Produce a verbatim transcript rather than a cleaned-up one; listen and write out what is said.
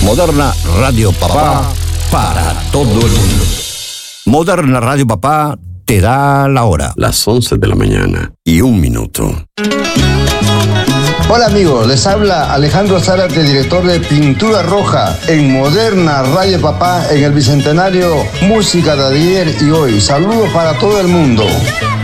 Moderna Radio Papá para todo el mundo. Moderna Radio Papá te da la hora. Las once de la mañana y un minuto. Hola amigos, les habla Alejandro Zárate, director de Pintura Roja en Moderna Radio Papá en el Bicentenario Música de ayer y hoy. Saludos para todo el mundo.